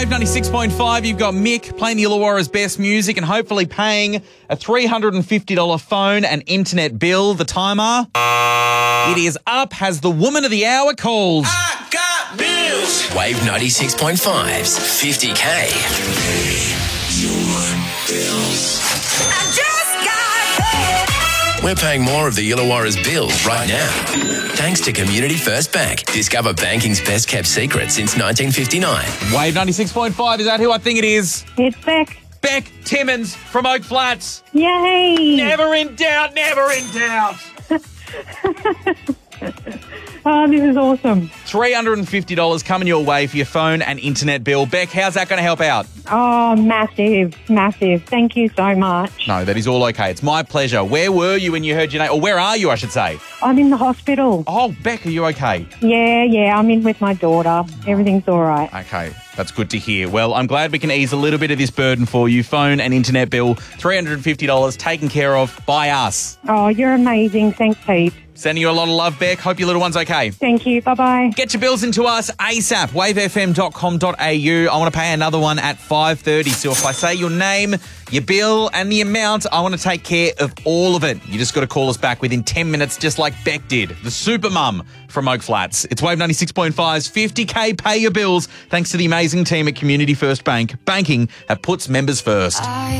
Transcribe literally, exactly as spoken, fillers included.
ninety-six point five, you've got Mick playing the Illawarra's best music and hopefully paying a three hundred fifty dollars phone and internet bill. The timer, it is up. Has the woman of the hour called? I got bills. Wave ninety-six point five's fifty K. I just got paid. We're paying more of the Illawarra's bills right now. Thanks to Community First Bank. Discover banking's best kept secret since nineteen fifty-nine. Wave ninety-six point five, is that who I think it is? It's Beck. Beck Timmins from Oak Flats. Yay! Never in doubt, never in doubt. Oh, this is awesome. three hundred fifty dollars coming your way for your phone and internet bill. Beck, how's that going to help out? Oh, massive, massive. Thank you so much. No, that is all okay. It's my pleasure. Where were you when you heard your name? Or where are you, I should say? I'm in the hospital. Oh, Beck, are you okay? Yeah, yeah, I'm in with my daughter. Everything's all right. Okay, that's good to hear. Well, I'm glad we can ease a little bit of this burden for you. Phone and internet bill, three hundred fifty dollars taken care of by us. Oh, you're amazing. Thanks, Pete. Sending you a lot of love, Beck. Hope your little one's okay. Thank you. Bye-bye. Get your bills into us ASAP. wave f m dot com dot a u. I want to pay another one at five thirty. So if I say your name, your bill and the amount, I want to take care of all of it. You just got to call us back within ten minutes, just like Beck did. The super mum from Oak Flats. It's Wave ninety-six point five's fifty K pay your bills thanks to the amazing team at Community First Bank. Banking that puts members first.